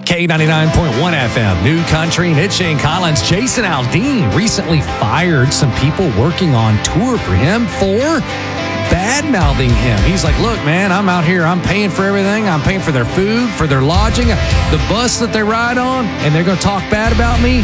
K99.1 FM, New Country, and it's Shane Collins. Jason Aldean recently fired some people working on tour for him for bad-mouthing him. He's like, look, man, I'm out here. I'm paying for everything. I'm paying for their food, for their lodging, the bus that they ride on, and they're going to talk bad about me.